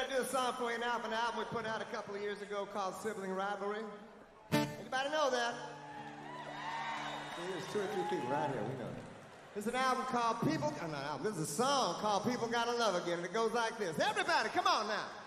to do a song for you now from an album we put out a couple of years ago called Sibling Rivalry. Anybody know that? There's 2 or 3 people right here, we know that. There's an album called People, not an album, this is a song called People Gotta Love Again, and it goes like this. Everybody, come on now.